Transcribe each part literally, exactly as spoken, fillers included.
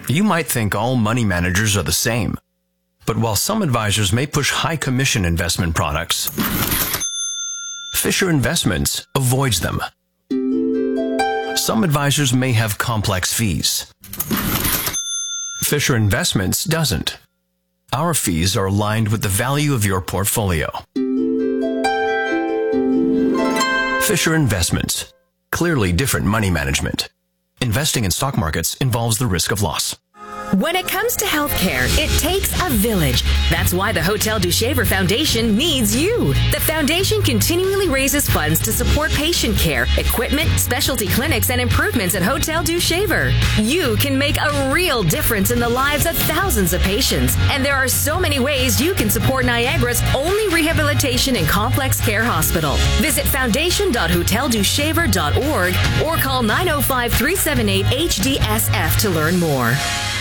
You might think all money managers are the same, but while some advisors may push high commission investment products, Fisher Investments avoids them. Some advisors may have complex fees. Fisher Investments doesn't. Our fees are aligned with the value of your portfolio. Fisher Investments. Clearly different money management. Investing in stock markets involves the risk of loss. When it comes to healthcare, it takes a village. That's why the Hotel du Shaver Foundation needs you. The foundation continually raises funds to support patient care, equipment, specialty clinics, and improvements at Hotel du Shaver. You can make a real difference in the lives of thousands of patients. And there are so many ways you can support Niagara's only rehabilitation and complex care hospital. Visit foundation dot hotel du shaver dot org or call nine oh five, three seven eight, H D S F to learn more.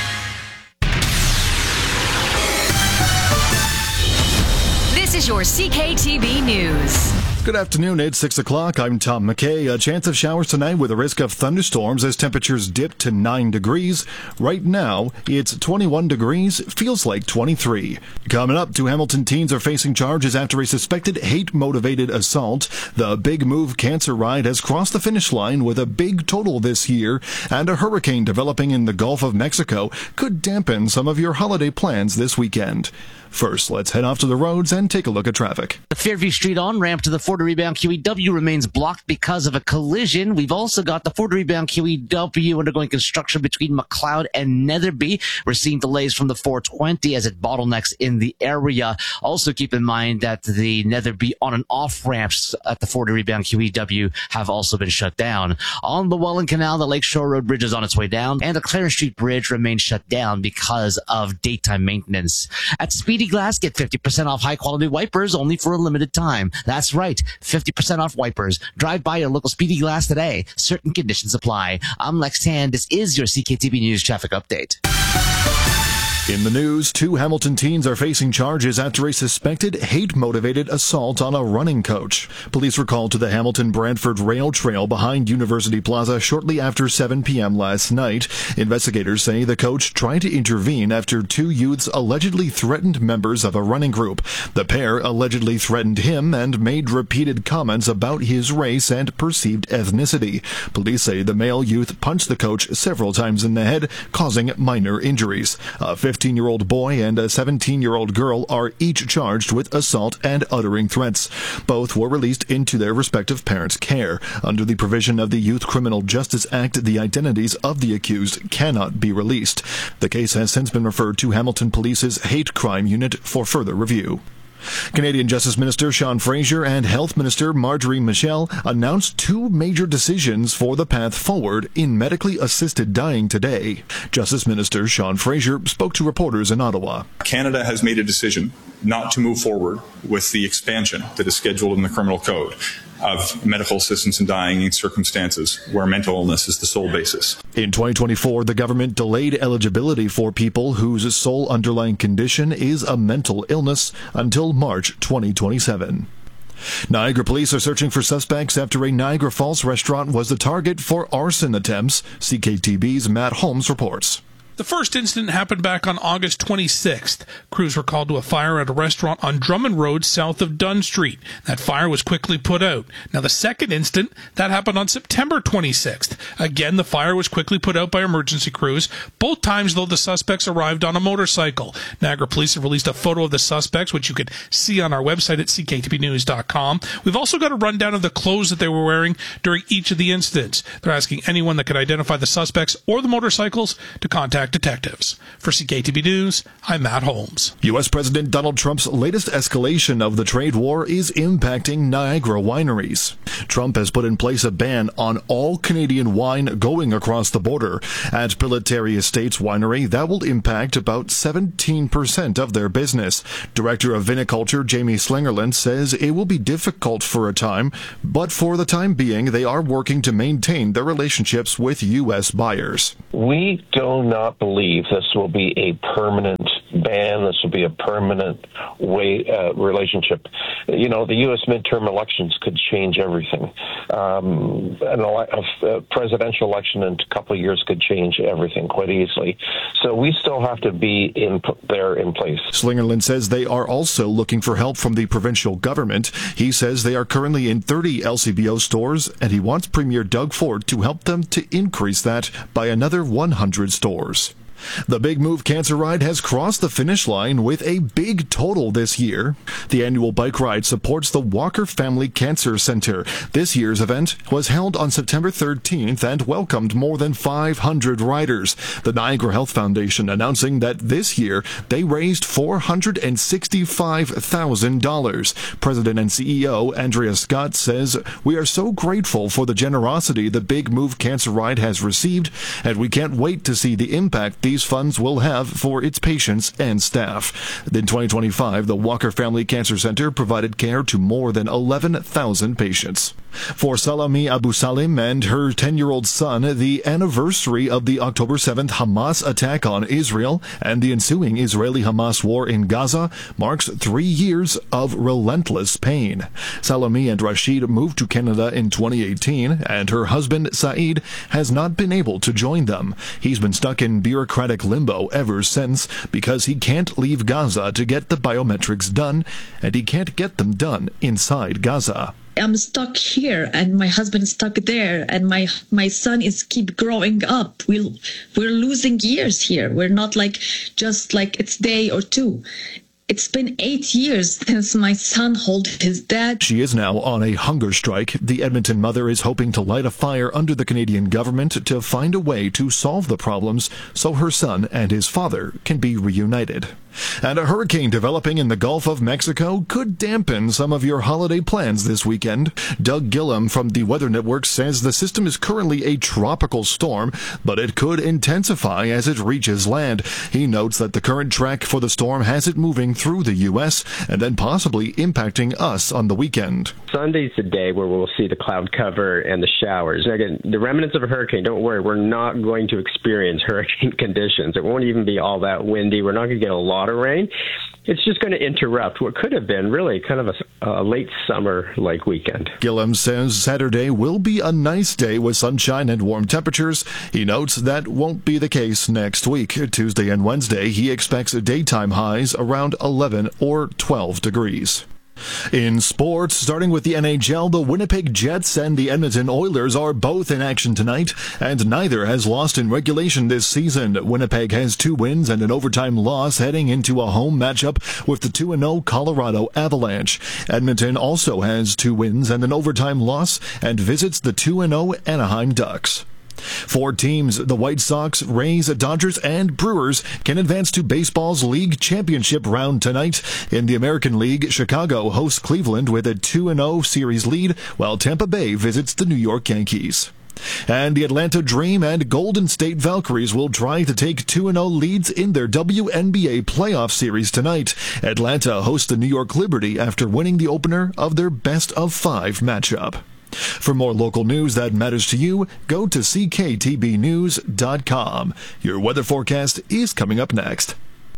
This is your C K T B News. Good afternoon, it's six o'clock. I'm Tom McKay. A chance of showers tonight with a risk of thunderstorms as temperatures dip to nine degrees. Right now, it's twenty-one degrees, feels like twenty-three. Coming up, two Hamilton teens are facing charges after a suspected hate-motivated assault. The Big Move Cancer Ride has crossed the finish line with a big total this year, and a hurricane developing in the Gulf of Mexico could dampen some of your holiday plans this weekend. First, let's head off to the roads and take a look at traffic. The Fairview Street on-ramp to the Fort Rebound Q E W remains blocked because of a collision. We've also got the Fort Rebound Q E W undergoing construction between McLeod and Netherby. We're seeing delays from the four twenty as it bottlenecks in the area. Also keep in mind that the Netherby on and off ramps at the Fort Rebound Q E W have also been shut down. On the Welland Canal, the Lakeshore Road Bridge is on its way down, and the Clarence Street Bridge remains shut down because of daytime maintenance. At Speedy Glass, get fifty percent off high-quality wipers only for a limited time. That's right, fifty percent off wipers. Drive by your local Speedy Glass today. Certain conditions apply. I'm Lex Tan. This is your C K T B News Traffic Update. In the news, two Hamilton teens are facing charges after a suspected hate-motivated assault on a running coach. Police were called to the Hamilton-Brantford Rail Trail behind University Plaza shortly after seven p.m. last night. Investigators say the coach tried to intervene after two youths allegedly threatened members of a running group. The pair allegedly threatened him and made repeated comments about his race and perceived ethnicity. Police say the male youth punched the coach several times in the head, causing minor injuries. A fifteen-year-old boy and a seventeen-year-old girl are each charged with assault and uttering threats. Both were released into their respective parents' care. Under the provision of the Youth Criminal Justice Act, the identities of the accused cannot be released. The case has since been referred to Hamilton Police's Hate Crime Unit for further review. Canadian Justice Minister Sean Fraser and Health Minister Marjorie Michel announced two major decisions for the path forward in medically assisted dying today. Justice Minister Sean Fraser spoke to reporters in Ottawa. Canada has made a decision not to move forward with the expansion that is scheduled in the Criminal Code of medical assistance in dying in circumstances where mental illness is the sole basis. In twenty twenty-four, the government delayed eligibility for people whose sole underlying condition is a mental illness until March twenty twenty-seven. Niagara police are searching for suspects after a Niagara Falls restaurant was the target for arson attempts. C K T B's Matt Holmes reports. The first incident happened back on August twenty-sixth. Crews were called to a fire at a restaurant on Drummond Road south of Dunn Street. That fire was quickly put out. Now, the second incident, that happened on September twenty-sixth. Again, the fire was quickly put out by emergency crews. Both times, though, the suspects arrived on a motorcycle. Niagara police have released a photo of the suspects, which you can see on our website at c k t b news dot com. We've also got a rundown of the clothes that they were wearing during each of the incidents. They're asking anyone that could identify the suspects or the motorcycles to contact detectives. For C K T B News, I'm Matt Holmes. U S President Donald Trump's latest escalation of the trade war is impacting Niagara wineries. Trump has put in place a ban on all Canadian wine going across the border. At Pilotary Estates Winery, that will impact about seventeen percent of their business. Director of Viniculture Jamie Slingerland says it will be difficult for a time, but for the time being, they are working to maintain their relationships with U S buyers. We do not believe this will be a permanent ban. This will be a permanent way uh, relationship. You know, the U S midterm elections could change everything. Um, an ele- a presidential election in a couple of years could change everything quite easily. So we still have to be in there in place. Slingerland says they are also looking for help from the provincial government. He says they are currently in thirty L C B O stores, and he wants Premier Doug Ford to help them to increase that by another one hundred stores. The Big Move Cancer Ride has crossed the finish line with a big total this year. The annual bike ride supports the Walker Family Cancer Center. This year's event was held on September thirteenth and welcomed more than five hundred riders. The Niagara Health Foundation announcing that this year they raised four hundred sixty-five thousand dollars. President and C E O Andrea Scott says, "We are so grateful for the generosity the Big Move Cancer Ride has received, and we can't wait to see the impact these funds will have for its patients and staff." In twenty twenty-five, the Walker Family Cancer Center provided care to more than eleven thousand patients. For Salami Abu Salim and her ten-year-old son, the anniversary of the October seventh Hamas attack on Israel and the ensuing Israeli-Hamas war in Gaza marks three years of relentless pain. Salami and Rashid moved to Canada in twenty eighteen, and her husband, Saeed, has not been able to join them. He's been stuck in bureaucratic limbo ever since because he can't leave Gaza to get the biometrics done, and he can't get them done inside Gaza. I'm stuck here, and my husband is stuck there, and my my son is keep growing up. We'll, we're losing years here. We're not like just like it's day or two. It's been eight years since my son held his dad. She is now on a hunger strike. The Edmonton mother is hoping to light a fire under the Canadian government to find a way to solve the problems so her son and his father can be reunited. And a hurricane developing in the Gulf of Mexico could dampen some of your holiday plans this weekend. Doug Gillum from the Weather Network says the system is currently a tropical storm, but it could intensify as it reaches land. He notes that the current track for the storm has it moving through the U S and then possibly impacting us on the weekend. Sunday's the day where we'll see the cloud cover and the showers. Again, the remnants of a hurricane, don't worry, we're not going to experience hurricane conditions. It won't even be all that windy. We're not going to get a lot of rain. It's just going to interrupt what could have been really kind of a, a late summer-like weekend. Gillum says Saturday will be a nice day with sunshine and warm temperatures. He notes that won't be the case next week. Tuesday and Wednesday, he expects daytime highs around eleven or twelve degrees. In sports, starting with the N H L, the Winnipeg Jets and the Edmonton Oilers are both in action tonight, and neither has lost in regulation this season. Winnipeg has two wins and an overtime loss heading into a home matchup with the two and oh Colorado Avalanche. Edmonton also has two wins and an overtime loss and visits the two and oh Anaheim Ducks. Four teams, the White Sox, Rays, Dodgers, and Brewers, can advance to baseball's league championship round tonight. In the American League, Chicago hosts Cleveland with a two and oh series lead, while Tampa Bay visits the New York Yankees. And the Atlanta Dream and Golden State Valkyries will try to take two and oh leads in their W N B A playoff series tonight. Atlanta hosts the New York Liberty after winning the opener of their best-of-five matchup. For more local news that matters to you, go to C K T B news dot com. Your weather forecast is coming up next.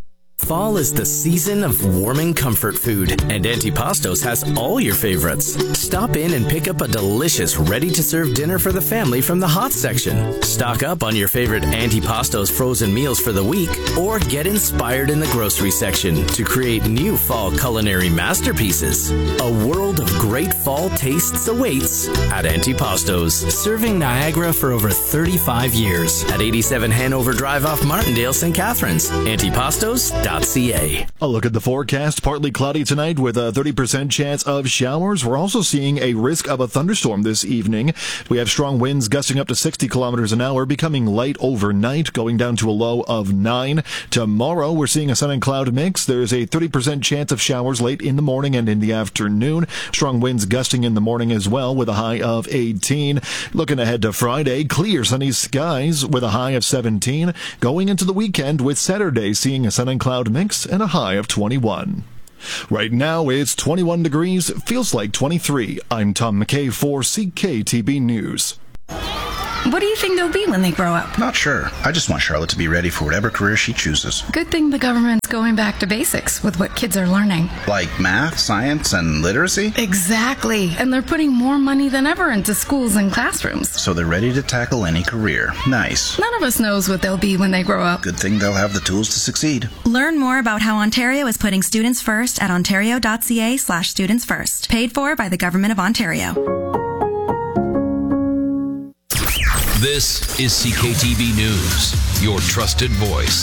Fall is the season of warming comfort food, and Antipastos has all your favorites. Stop in and pick up a delicious, ready-to-serve dinner for the family from the hot section. Stock up on your favorite Antipastos frozen meals for the week, or get inspired in the grocery section to create new fall culinary masterpieces. A world of great fall tastes awaits at Antipastos, serving Niagara for over thirty-five years at eighty-seven Hanover Drive off Martindale, Saint Catharines. Antipastos dot com. A look at the forecast. Partly cloudy tonight with a thirty percent chance of showers. We're also seeing a risk of a thunderstorm this evening. We have strong winds gusting up to sixty kilometers an hour, becoming light overnight, going down to a low of nine. Tomorrow, we're seeing a sun and cloud mix. There's a thirty percent chance of showers late in the morning and in the afternoon. Strong winds gusting in the morning as well with a high of eighteen. Looking ahead to Friday, clear sunny skies with a high of seventeen. Going into the weekend with Saturday seeing a sun and cloud mix and a high of twenty-one. Right now it's twenty-one degrees, feels like twenty-three. I'm Tom McKay for C K T B News. What do you think they'll be when they grow up? Not sure. I just want Charlotte to be ready for whatever career she chooses. Good thing the government's going back to basics with what kids are learning. Like math, science, and literacy? Exactly. And they're putting more money than ever into schools and classrooms. So they're ready to tackle any career. Nice. None of us knows what they'll be when they grow up. Good thing they'll have the tools to succeed. Learn more about how Ontario is putting students first at ontario.ca slash students first. Paid for by the Government of Ontario. This is C K T V News, your trusted voice.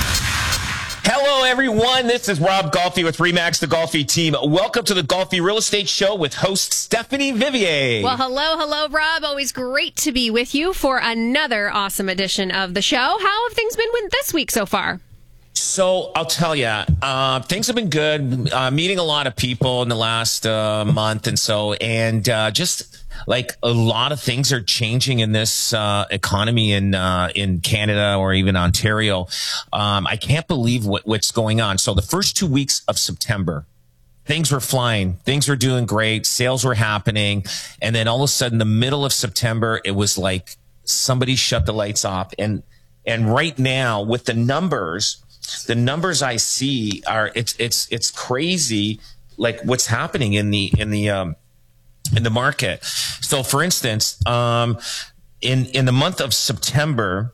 Hello, everyone. This is Rob Golfi with Remax, the Golfi team. Welcome to the Golfi Real Estate Show with host Stephanie Vivier. Well, hello, hello, Rob. Always great to be with you for another awesome edition of the show. How have things been with this week so far? So I'll tell you, uh, things have been good. Uh, meeting a lot of people in the last uh, month and so, and uh, just like a lot of things are changing in this uh, economy in uh, in Canada or even Ontario. Um, I can't believe what, what's going on. So the first two weeks of September, things were flying. Things were doing great. Sales were happening. And then all of a sudden, the middle of September, it was like somebody shut the lights off. And and right now, with the numbers, the numbers I see are it's it's it's crazy. Like what's happening in the in the um, in the market. So, for instance, um, in in the month of September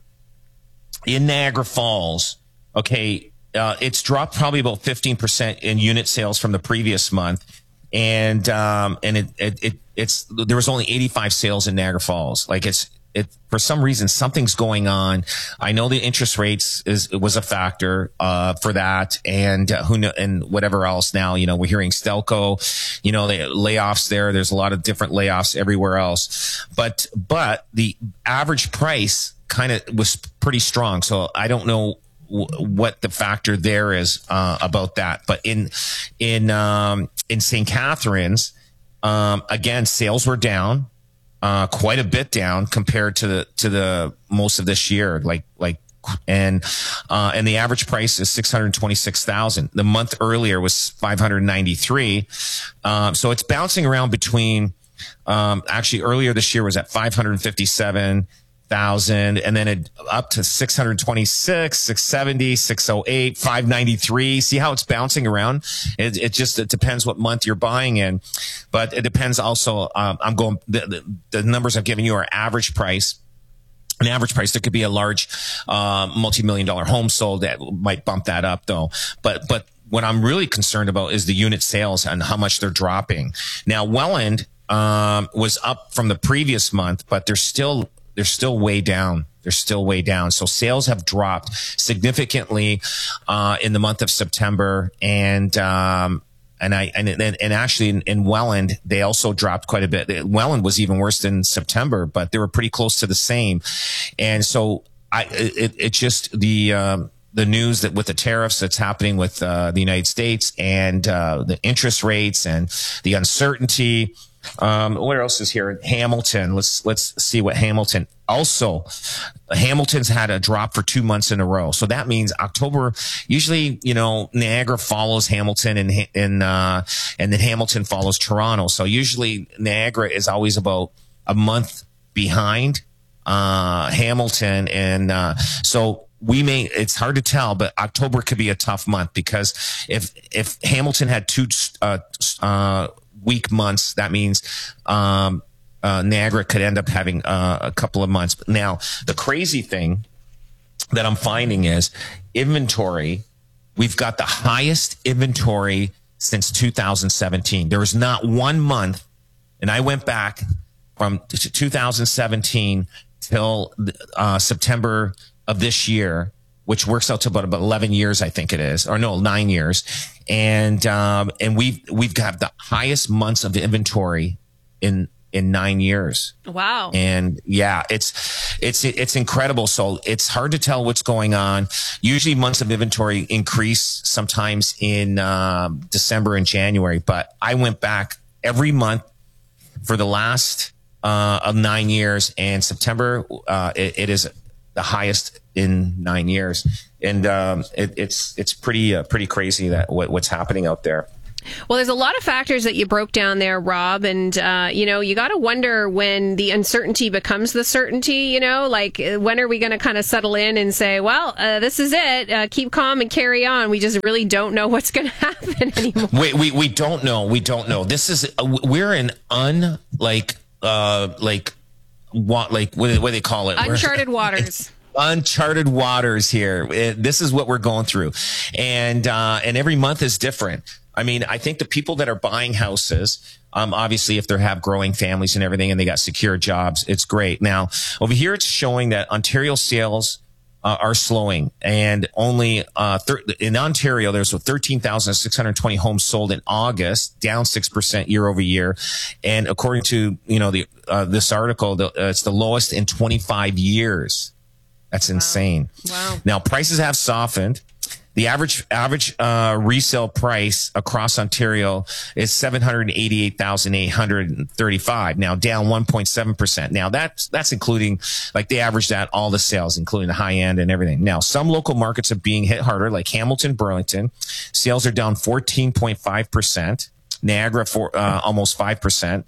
in Niagara Falls, okay, uh, it's dropped probably about fifteen percent in unit sales from the previous month, and um, and it, it it it's there was only eighty-five sales in Niagara Falls. Like it's. It, for some reason, something's going on. I know the interest rates is was a factor uh, for that, and uh, who know, and whatever else. Now, you know, we're hearing Stelco, you know, the layoffs there. There's a lot of different layoffs everywhere else, but but the average price kind of was pretty strong. So I don't know w- what the factor there is uh, about that. But in in um, in Saint Catharines, um, again, sales were down. Uh, quite a bit down compared to the, to the most of this year. Like, like, and, uh, and the average price is six hundred twenty-six thousand. The month earlier was five hundred ninety-three. Um, so it's bouncing around between, um, actually earlier this year was at five hundred fifty-seven thousand, and then it up to six hundred twenty-six, six seventy, six oh eight, five ninety-three. See how it's bouncing around? It, it just it depends what month you're buying in, but it depends also. Um, I'm going the, the, the numbers I've given you are average price. An average price. There could be a large uh, multi-million dollar home sold that might bump that up, though. But but what I'm really concerned about is the unit sales and how much they're dropping. Now, Welland um, was up from the previous month, but they're still they're still way down. They're still way down. So sales have dropped significantly uh, in the month of September, and um, and I and and actually in, in Welland they also dropped quite a bit. Welland was even worse than September, but they were pretty close to the same. And so I it it just the um, the news that with the tariffs that's happening with uh, the United States and uh, the interest rates and the uncertainty. Um, what else is here? Hamilton. Let's, let's see what Hamilton also, Hamilton's had a drop for two months in a row. So that means October, usually, you know, Niagara follows Hamilton and, and, uh, and then Hamilton follows Toronto. So usually Niagara is always about a month behind, uh, Hamilton. And, uh, so we may, it's hard to tell, but October could be a tough month because if, if Hamilton had two, uh, uh, weak months, that means um, uh, Niagara could end up having uh, a couple of months. But now, the crazy thing that I'm finding is inventory. We've got the highest inventory since two thousand seventeen. There was not one month, and I went back from two thousand seventeen till uh, September of this year, which works out to about, about eleven years, I think it is, or no, nine years. And, um, and we've, we've got the highest months of inventory in, in nine years. Wow. And yeah, it's, it's, it's incredible. So it's hard to tell what's going on. Usually months of inventory increase sometimes in, um, December and January, but I went back every month for the last, uh, of nine years, and September, uh, it, it is the highest in nine years. And, um, it, it's, it's pretty, uh, pretty crazy that what, what's happening out there. Well, there's a lot of factors that you broke down there, Rob, and, uh, you know, you got to wonder when the uncertainty becomes the certainty, you know, like when are we going to kind of settle in and say, well, uh, this is it, uh, keep calm and carry on. We just really don't know what's going to happen anymore. We, we, we don't know. We don't know. This is, uh, we're in un, like, uh, like, what, like, what, what do they call it? Uncharted we're, waters. Uncharted waters here. It, this is what we're going through. And, uh, and every month is different. I mean, I think the people that are buying houses, um, obviously, if they have growing families and everything and they got secure jobs, it's great. Now, over here, it's showing that Ontario sales uh, are slowing, and only uh, thir- in Ontario, there's thirteen thousand six hundred twenty homes sold in August, down six percent year over year. And according to, you know, the uh, this article, the, uh, it's the lowest in twenty-five years. That's insane. Wow. Now, prices have softened. The average average uh, resale price across Ontario is seven hundred eighty-eight thousand eight hundred thirty-five. Now down one point seven percent. Now that's that's including, like, they averaged out all the sales, including the high end and everything. Now some local markets are being hit harder, like Hamilton, Burlington. Sales are down fourteen point five percent. Niagara for uh, almost five percent.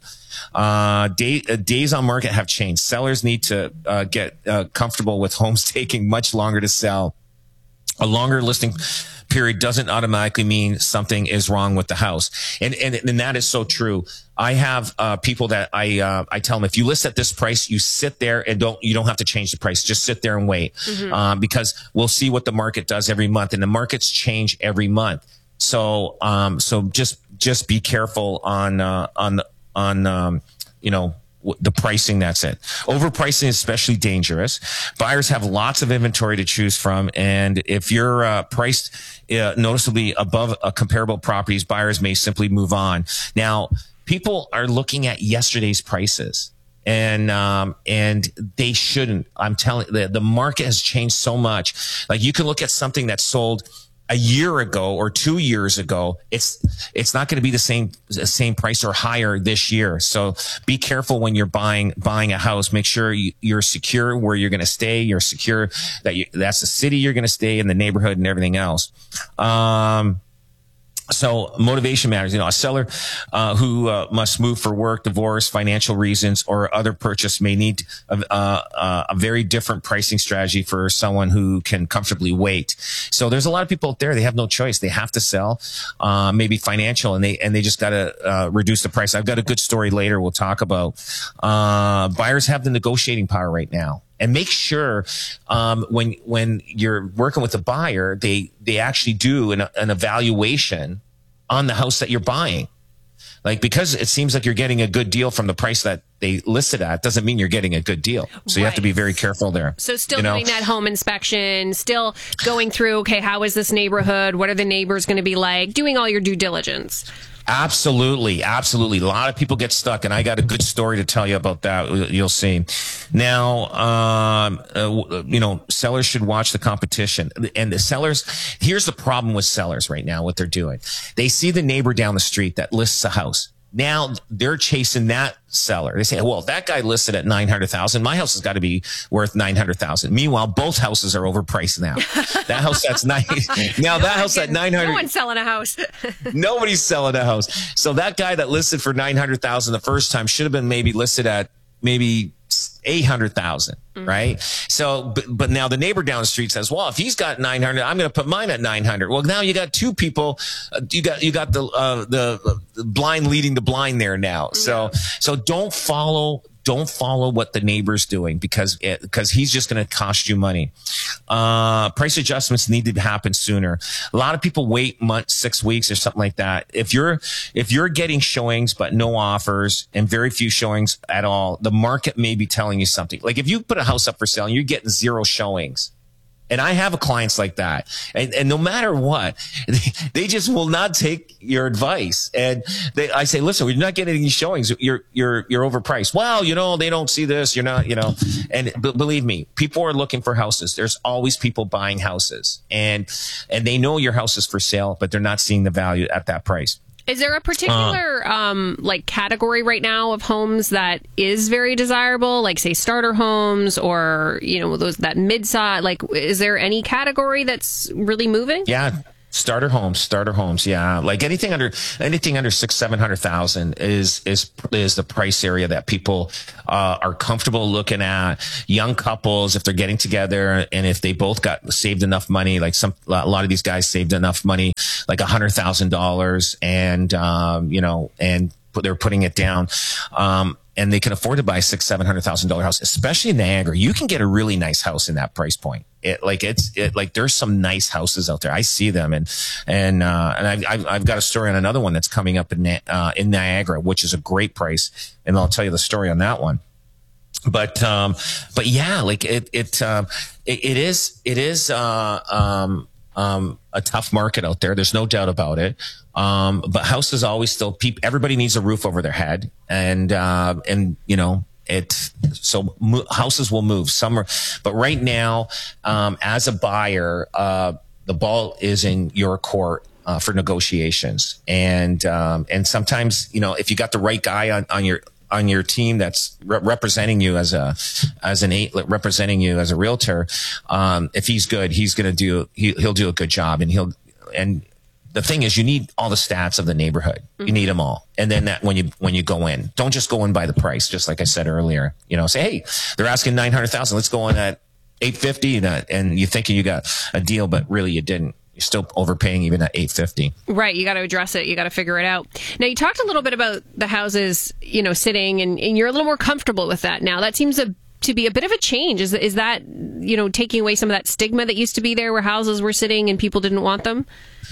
Uh, day, uh, days on market have changed. Sellers need to uh, get uh, comfortable with homes taking much longer to sell. A longer listing period doesn't automatically mean something is wrong with the house. And, and, and that is so true. I have, uh, people that I, uh, I tell them, if you list at this price, you sit there and don't, you don't have to change the price. Just sit there and wait. Mm-hmm. Um, because we'll see what the market does every month, and the markets change every month. So, um, so just, just be careful on, uh, on, on, um, you know, the pricing. That's it. Overpricing is especially dangerous. Buyers have lots of inventory to choose from, and if you're uh, priced uh, noticeably above uh, comparable properties, buyers may simply move on. Now, people are looking at yesterday's prices, and um, and they shouldn't. I'm telling you, the, the market has changed so much. Like, you can look at something that sold a year ago or two years ago, it's it's not going to be the same the same price or higher this year. So be careful when you're buying buying a house. Make sure you, you're secure where you're going to stay. You're secure that you, that's the city you're going to stay in, the neighborhood, and everything else. Um, So motivation matters. You know, a seller uh, who uh, must move for work, divorce, financial reasons, or other purchase may need a, uh, a very different pricing strategy for someone who can comfortably wait. So there's a lot of people out there, they have no choice. They have to sell, uh, maybe financial, and they and they just got to uh, reduce the price. I've got a good story later we'll talk about. Uh, buyers have the negotiating power right now. And make sure um, when when you're working with a buyer, they they actually do an, an evaluation on the house that you're buying. Like, because it seems like you're getting a good deal from the price that they listed at, doesn't mean you're getting a good deal. So right. You have to be very careful there. So still you know? doing that home inspection, still going through, okay, how is this neighborhood? What are the neighbors going to be like? Doing all your due diligence. Absolutely. Absolutely. A lot of people get stuck, and I got a good story to tell you about that. You'll see. Now, um, uh, you know, sellers should watch the competition. And the sellers, here's the problem with sellers right now, what they're doing. They see the neighbor down the street that lists a house. Now they're chasing that seller. They say, well, that guy listed at nine hundred thousand. My house has got to be worth nine hundred thousand. Meanwhile, both houses are overpriced now. That house that's nine. Now no that house at nine hundred. No one's selling a house. Nobody's selling a house. So that guy that listed for nine hundred thousand the first time should have been maybe listed at maybe eight hundred thousand, mm-hmm. right? So, but, but now the neighbor down the street says, well, if he's got nine hundred, I'm going to put mine at nine hundred. Well, now you got two people, uh, you got, you got the, uh, the, the blind leading the blind there now. So, yeah. so don't follow, don't follow what the neighbor's doing, because it, because he's just going to cost you money. Uh, price adjustments need to happen sooner. A lot of people wait months, six weeks or something like that. If you're, if you're getting showings, but no offers and very few showings at all, the market may be telling you something. Like, if you put a house up for sale and you're getting zero showings, and I have clients like that, and, and no matter what, they, they just will not take your advice. And they, I say, listen, we're not getting any showings. You're, you're, you're overpriced. Well, you know, they don't see this. You're not, you know, and b- believe me, people are looking for houses. There's always people buying houses, and, and they know your house is for sale, but they're not seeing the value at that price. Is there a particular, uh, um, like, category right now of homes that is very desirable, like, say, starter homes, or, you know, those that mid-size? Like, is there any category that's really moving? Yeah. Starter homes, starter homes, yeah. Like anything under anything under six, seven hundred thousand is is is the price area that people uh, are comfortable looking at. Young couples, if they're getting together, and if they both got saved enough money, like some a lot of these guys saved enough money, like a hundred thousand dollars, and um, you know, and they're putting it down. Um, and they can afford to buy a six, seven hundred thousand dollar house, especially in Niagara. You can get a really nice house in that price point. It like it's it like there's some nice houses out there. I see them, and and uh, and I've, I've I've got a story on another one that's coming up in uh, in Niagara, which is a great price, and I'll tell you the story on that one. But um, but yeah, like it it um, it, it is it is uh, um. Um, a tough market out there. There's no doubt about it. Um, but houses always still, peop- everybody needs a roof over their head. And, uh, and, you know, it, so mo- houses will move. Some are, but right now, um, as a buyer, uh, the ball is in your court. Uh, for negotiations. And, um, and sometimes, you know, if you got the right guy on, on your, on your team that's re- representing you as a, as an eight, representing you as a realtor, um, if he's good, he's going to do, he, he'll do a good job. And he'll, and the thing is, you need all the stats of the neighborhood. Mm-hmm. You need them all. And then that when you, when you go in, don't just go in by the price. Just like I said earlier, you know, say, hey, they're asking nine hundred thousand. Let's go in at eight fifty. And, and you thinking you got a deal, but really you didn't. You're still overpaying even at eight fifty. Right. You got to address it. You got to figure it out. Now, you talked a little bit about the houses, you know, sitting, and, and you're a little more comfortable with that now. That seems a, to be a bit of a change. Is, is that, you know, taking away some of that stigma that used to be there where houses were sitting and people didn't want them?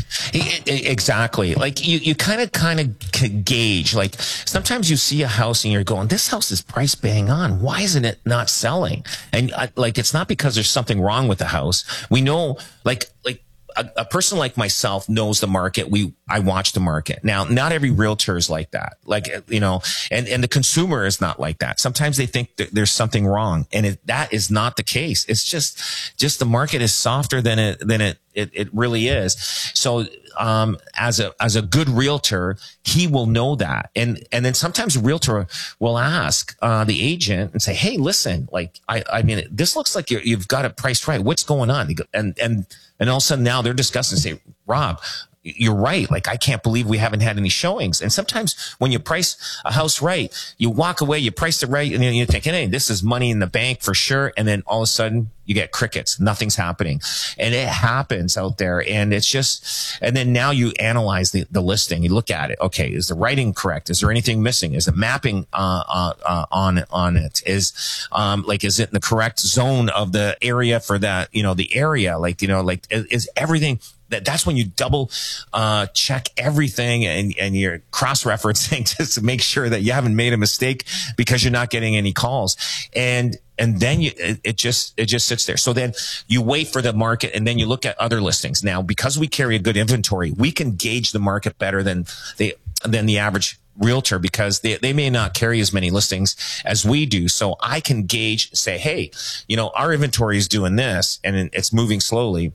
Exactly. Like you, you kind of, kind of gauge, like sometimes you see a house and you're going, this house is price bang on. Why isn't it not selling? And uh, like, it's not because there's something wrong with the house. We know, like, like, A, a person like myself knows the market. We, I watch the market. Now, not every realtor is like that. Like, you know, and, and the consumer is not like that. Sometimes they think that there's something wrong, and it, that is not the case. It's just, just the market is softer than it, than it, it, it really is. So, um, as a, as a good realtor, he will know that. And, and then sometimes a realtor will ask, uh, the agent and say, hey, listen, like, I, I mean, this looks like you're, you've got it priced right. What's going on? And, and, and all of a sudden now they're discussing and say, Rob, you're right. Like, I can't believe we haven't had any showings. And sometimes when you price a house right, you walk away, you price it right, and you're thinking, hey, this is money in the bank for sure. And then all of a sudden you get crickets. Nothing's happening. And it happens out there. And it's just, and then now you analyze the, the listing. You look at it. Okay. Is the writing correct? Is there anything missing? Is the mapping, uh, uh, uh on, on it? Is, um, like, is it in the correct zone of the area for that, you know, the area? Like, you know, like, is, is everything, That, that's when you double uh, check everything, and, and you're cross-referencing just to make sure that you haven't made a mistake because you're not getting any calls. And and then you, it, it just it just sits there. So then you wait for the market, and then you look at other listings. Now, because we carry a good inventory, we can gauge the market better than the than the average realtor, because they, they may not carry as many listings as we do. So I can gauge, say, hey, you know, our inventory is doing this, and it's moving slowly,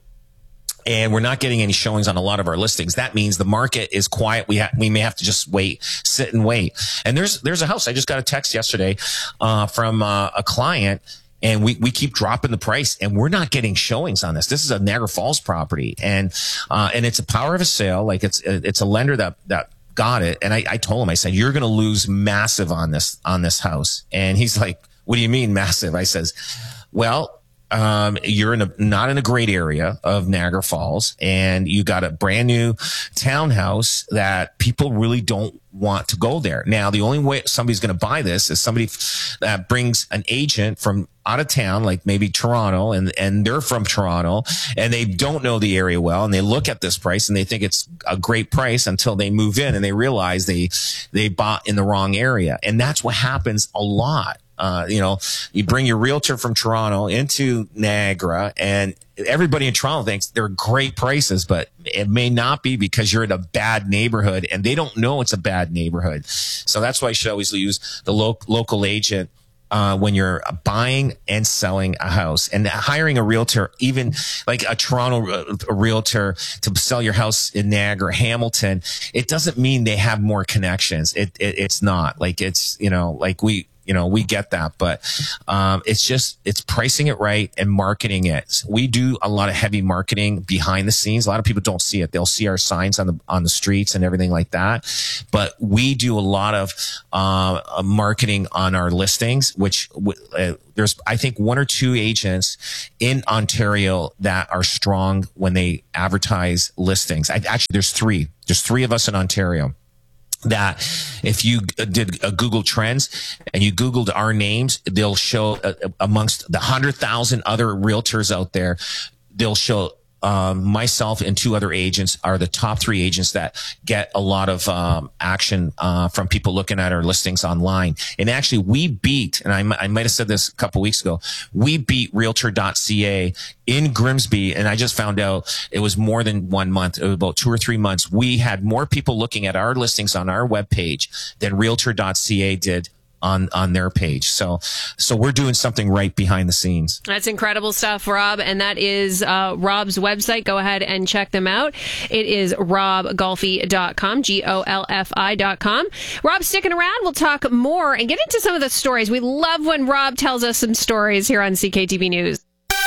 and we're not getting any showings on a lot of our listings. That means the market is quiet. We ha- we may have to just wait, sit and wait. And there's there's a house. I just got a text yesterday uh, from uh, a client, and we, we keep dropping the price, and we're not getting showings on this. This is a Niagara Falls property, and uh, and it's a power of a sale. Like, it's it's a lender that that got it. And I, I told him, I said, you're going to lose massive on this on this house. And he's like, what do you mean massive? I says, well, Um, you're in a, not in a great area of Niagara Falls, and you got a brand new townhouse that people really don't want to go there. Now, the only way somebody's going to buy this is somebody that brings an agent from out of town, like maybe Toronto, and, and they're from Toronto, and they don't know the area well, and they look at this price and they think it's a great price until they move in and they realize they, they bought in the wrong area. And that's what happens a lot. Uh, you know, you bring your realtor from Toronto into Niagara, and everybody in Toronto thinks they're great prices, but it may not be, because you're in a bad neighborhood and they don't know it's a bad neighborhood. So that's why you should always use the lo- local agent uh, when you're buying and selling a house, and hiring a realtor, even like a Toronto a realtor to sell your house in Niagara, Hamilton. It doesn't mean they have more connections. It, it it's not like it's, you know, like we, you know, we get that, but um, it's just, it's pricing it right and marketing it. We do a lot of heavy marketing behind the scenes. A lot of people don't see it. They'll see our signs on the, on the streets and everything like that. But we do a lot of uh, marketing on our listings, which uh, there's, I think, one or two agents in Ontario that are strong when they advertise listings. I, actually, there's three. There's three of us in Ontario that if you did a Google Trends and you Googled our names, they'll show uh, amongst the one hundred thousand other realtors out there, they'll show um, myself and two other agents are the top three agents that get a lot of um, action uh, from people looking at our listings online. And actually, we beat, and I, m- I might have said this a couple weeks ago, we beat Realtor dot C A in Grimsby, and I just found out it was more than one month. It was about two or three months. We had more people looking at our listings on our webpage than Realtor dot C A did on on their page. So so we're doing something right behind the scenes. That's incredible stuff, Rob. And that is uh, Rob's website. Go ahead and check them out. It is rob golfi dot com, G O L F I dot com. Rob, sticking around, we'll talk more and get into some of the stories. We love when Rob tells us some stories here on C K T V News.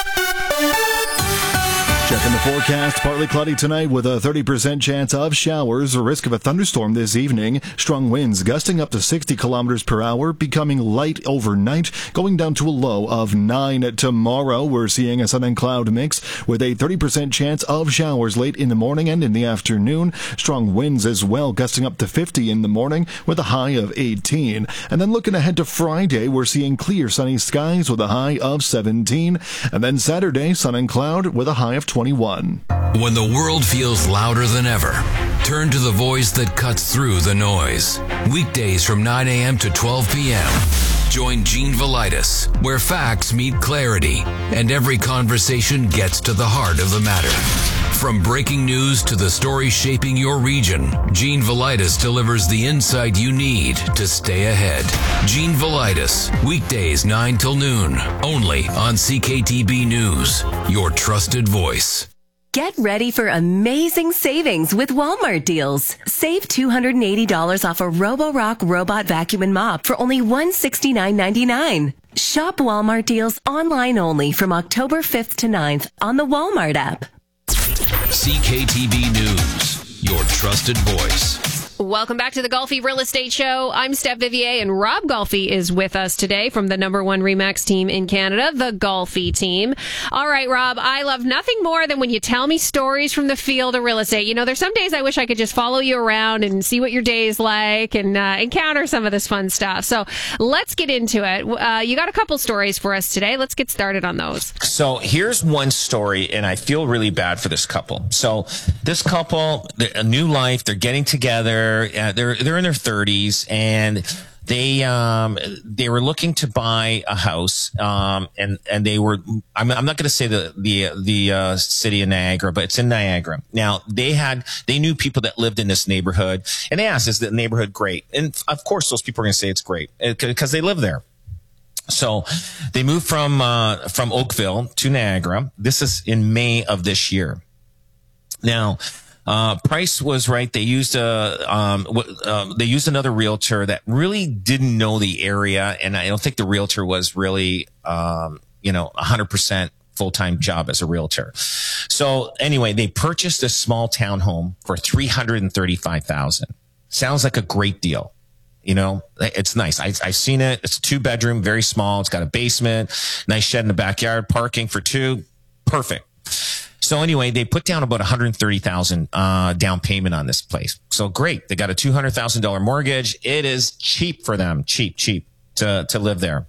Checking the forecast, partly cloudy tonight with a thirty percent chance of showers, a risk of a thunderstorm this evening. Strong winds gusting up to sixty kilometers per hour, becoming light overnight, going down to a low of nine. Tomorrow, we're seeing a sun and cloud mix with a thirty percent chance of showers late in the morning and in the afternoon. Strong winds as well, gusting up to fifty in the morning with a high of eighteen. And then looking ahead to Friday, we're seeing clear sunny skies with a high of seventeen. And then Saturday, sun and cloud with a high of twenty. twenty-one. When the world feels louder than ever, turn to the voice that cuts through the noise. Weekdays from nine a.m. to twelve p.m. Join Gene Velitis, where facts meet clarity and every conversation gets to the heart of the matter. From breaking news to the story shaping your region, Gene Velitis delivers the insight you need to stay ahead. Gene Velitis, weekdays nine till noon, only on C K T B News, your trusted voice. Get ready for amazing savings with Walmart deals. Save two hundred eighty dollars off a Roborock robot vacuum and mop for only one hundred sixty-nine ninety-nine. Shop Walmart deals online only from October fifth to ninth on the Walmart app. C K T V News, your trusted voice. Welcome back to the Golfi Real Estate Show. I'm Steph Vivier, and Rob Golfi is with us today from the number one RE/MAX team in Canada, the Golfi team. All right, Rob, I love nothing more than when you tell me stories from the field of real estate. You know, there's some days I wish I could just follow you around and see what your day is like and uh, encounter some of this fun stuff. So let's get into it. Uh, you got a couple stories for us today. Let's get started on those. So here's one story, and I feel really bad for this couple. So this couple, a new life, they're getting together. Uh, they're they're in their thirties, and they um they were looking to buy a house, um and and they were I'm I'm not going to say the the the uh, city of Niagara, but it's in Niagara. Now they had they knew people that lived in this neighborhood, and they asked, "Is the neighborhood great?" And of course, those people are going to say it's great because they live there. So they moved from uh, from Oakville to Niagara. This is in May of this year. Now. Uh, price was right. They used a, um, w- uh, they used another realtor that really didn't know the area. And I don't think the realtor was really, um, you know, a hundred percent full-time job as a realtor. So anyway, they purchased a small townhome for three hundred thirty-five thousand dollars. Sounds like a great deal. You know, it's nice. I, I've seen it. It's a two bedroom, very small. It's got a basement, nice shed in the backyard, parking for two. Perfect. So anyway, they put down about one hundred thirty thousand dollars uh, down payment on this place. So great. They got a two hundred thousand dollars mortgage. It is cheap for them. Cheap, cheap to, to live there.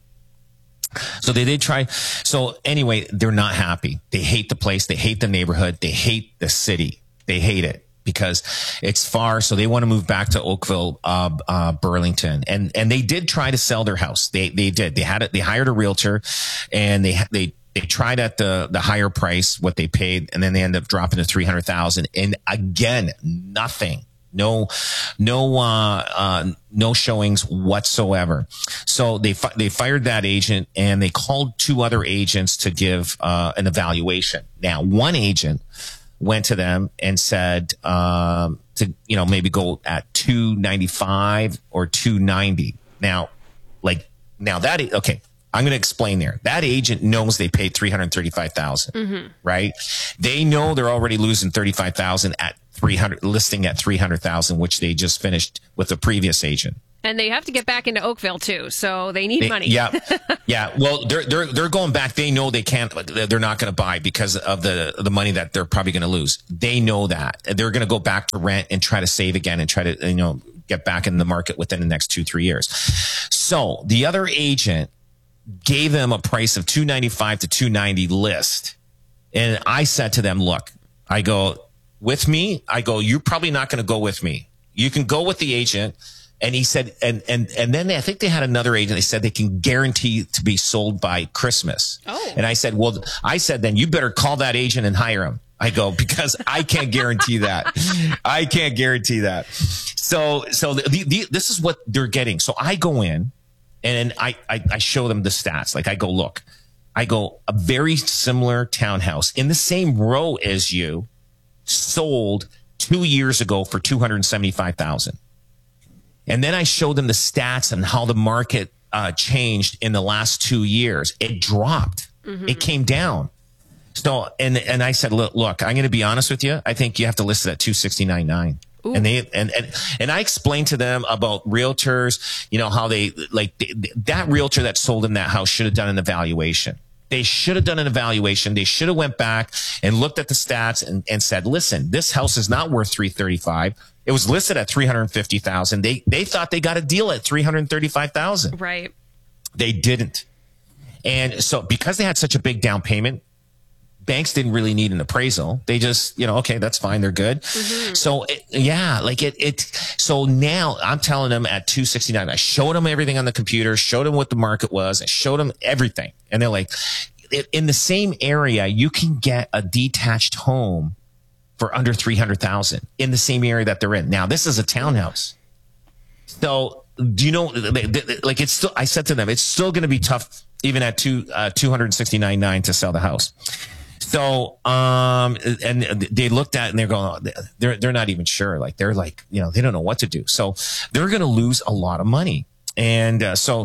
So they did try. So anyway, they're not happy. They hate the place. They hate the neighborhood. They hate the city. They hate it because it's far. So they want to move back to Oakville, uh, uh, Burlington. And, and they did try to sell their house. They, they did. They had it. They hired a realtor, and they, they, They tried at the, the higher price, what they paid, and then they ended up dropping to three hundred thousand. And again, nothing, no, no, uh, uh, no showings whatsoever. So they, fi- they fired that agent, and they called two other agents to give, uh, an evaluation. Now, one agent went to them and said, um, to, you know, maybe go at two ninety-five or two ninety. Now, like, Now that, okay, I'm going to explain there. That agent knows they paid three hundred thirty-five thousand dollars, mm-hmm. right? They know they're already losing thirty-five thousand dollars at three hundred, listing at three hundred thousand dollars, which they just finished with the previous agent. And they have to get back into Oakville too, so they need they, money. Yeah, yeah. Well, they're they're they're going back. They know they can't. They're not going to buy because of the the money that they're probably going to lose. They know that they're going to go back to rent and try to save again and try to you know get back in the market within the next two three years. So the other agent gave them a price of two ninety-five to two ninety list, and I said to them, "Look, I go with me. I go. You're probably not going to go with me. You can go with the agent." And he said, and, and, and then they, I think they had another agent. They said they can guarantee to be sold by Christmas. Oh. And I said, well, I said, then you better call that agent and hire him. I go, because I can't guarantee that. I can't guarantee that. So, so the, the, the, this is what they're getting. So I go in and I, I, I show them the stats. Like I go, look, I go, a very similar townhouse in the same row as you sold two years ago for two hundred seventy-five thousand dollars. And then I showed them the stats and how the market uh, changed in the last two years. It dropped. Mm-hmm. It came down. So, and and I said, look, look, I'm going to be honest with you. I think you have to list it at two sixty-nine nine. And they and, and and I explained to them about realtors, you know, how they like they, that realtor that sold in that house should have done an evaluation. They should have done an evaluation. They should have went back and looked at the stats and, and said, listen, this house is not worth three thirty-five. It was listed at three hundred fifty thousand. They they thought they got a deal at three hundred thirty-five thousand. Right. They didn't. And so because they had such a big down payment, banks didn't really need an appraisal. They just, you know, okay, that's fine. They're good. Mm-hmm. So it, yeah, like it, it, so now I'm telling them at two sixty-nine, I showed them everything on the computer, showed them what the market was. I showed them everything. And they're like, in the same area, you can get a detached home for under three hundred thousand in the same area that they're in. Now, this is a townhouse. So do you know, like it's still, I said to them, it's still going to be tough even at two, uh, two sixty-nine nine to sell the house. So, um, and they looked at it and they're going, they're, they're not even sure. Like they're like, you know, they don't know what to do. So they're going to lose a lot of money. And, uh, so,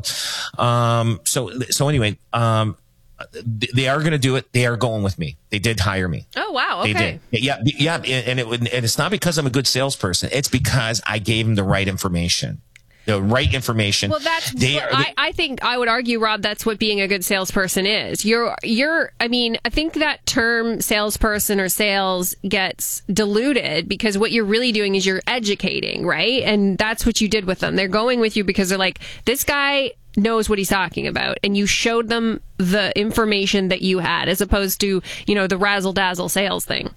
um, so, so anyway, um, they are going to do it. They are going with me. They did hire me. Oh, wow. Okay. They did. Yeah. Yeah. And it would, and it's not because I'm a good salesperson. It's because I gave them the right information. The right information. Well, that's. They are, are, I, I think I would argue, Rob, that's what being a good salesperson is. You're, you're. I mean, I think that term salesperson or sales gets diluted because what you're really doing is you're educating, right? And that's what you did with them. They're going with you because they're like, this guy knows what he's talking about, and you showed them the information that you had, as opposed to, you know, the razzle dazzle sales thing.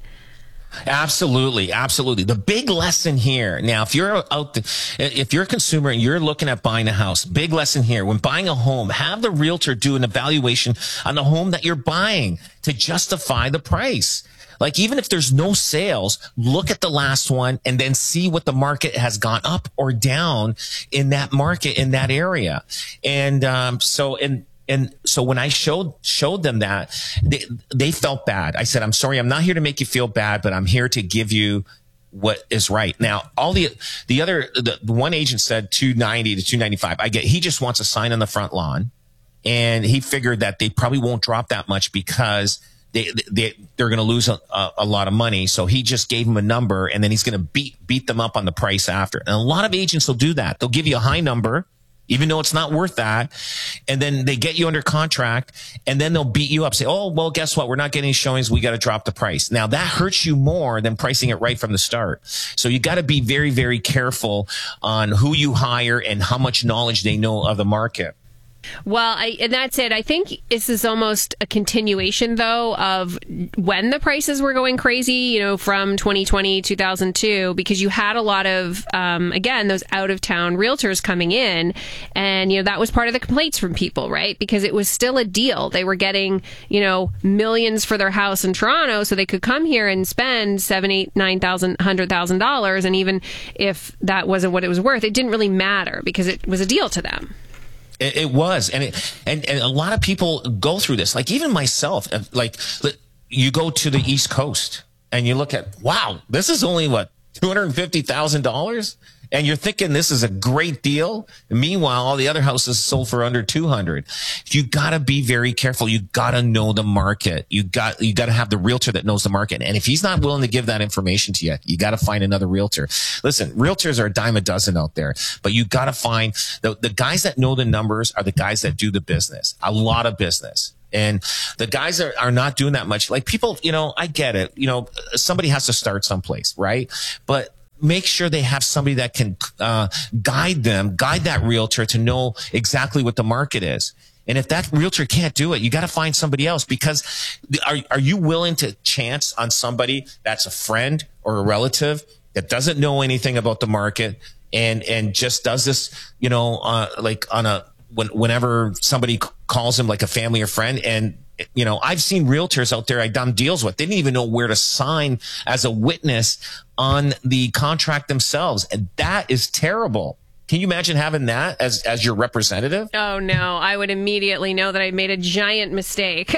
Absolutely. Absolutely. The big lesson here. Now, if you're out, the, if you're a consumer and you're looking at buying a house, big lesson here. When buying a home, have the realtor do an evaluation on the home that you're buying to justify the price. Like, even if there's no sales, look at the last one and then see what the market has gone up or down in that market, in that area. And, um, so, and, And so when I showed showed them that, they, they felt bad. I said, I'm sorry, I'm not here to make you feel bad, but I'm here to give you what is right. Now, all the the other the, the one agent said two ninety to two ninety-five. I get he just wants a sign on the front lawn, and he figured that they probably won't drop that much because they they they're going to lose a, a, a lot of money. So he just gave them a number, and then he's going to beat beat them up on the price after. And a lot of agents will do that. They'll give you a high number, even though it's not worth that. And then they get you under contract, and then they'll beat you up, say, oh, well, guess what? We're not getting showings. We got to drop the price. Now that hurts you more than pricing it right from the start. So you got to be very, very careful on who you hire and how much knowledge they know of the market. Well, I, and that's it. I think this is almost a continuation, though, of when the prices were going crazy, you know, from twenty twenty, two thousand two, because you had a lot of, um, again, those out-of-town realtors coming in. And, you know, that was part of the complaints from people, right? Because it was still a deal. They were getting, you know, millions for their house in Toronto, so they could come here and spend seven, eight, nine thousand, hundred thousand dollars. And even if that wasn't what it was worth, it didn't really matter because it was a deal to them. It, it was. And, it, and and a lot of people go through this. Like even myself, like you go to the East Coast and you look at, wow, this is only what, two hundred fifty thousand dollars? And you're thinking this is a great deal. Meanwhile, all the other houses sold for under two hundred. You got to be very careful. You got to know the market. You got, you got to have the realtor that knows the market. And if he's not willing to give that information to you, you got to find another realtor. Listen, realtors are a dime a dozen out there, but you got to find the, the guys that know the numbers are the guys that do the business, a lot of business. And the guys are, are not doing that much. Like people, you know, I get it. You know, somebody has to start someplace, right? But make sure they have somebody that can uh, guide them, guide that realtor to know exactly what the market is. And if that realtor can't do it, you got to find somebody else, because are, are you willing to chance on somebody that's a friend or a relative that doesn't know anything about the market and, and just does this, you know, uh, like on a, when, whenever somebody calls him like a family or friend. And you know, I've seen realtors out there I've done deals with. They didn't even know where to sign as a witness on the contract themselves. And that is terrible. Can you imagine having that as, as your representative? Oh, no. I would immediately know that I made a giant mistake.